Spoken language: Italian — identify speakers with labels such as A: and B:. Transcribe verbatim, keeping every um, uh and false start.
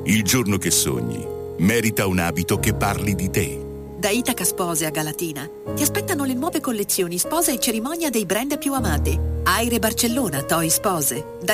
A: Il giorno che sogni merita un abito che parli di te.
B: Da Itaca Spose a Galatina ti aspettano le nuove collezioni sposa e cerimonia dei brand più amati. Aire Barcellona Toy Spose. Da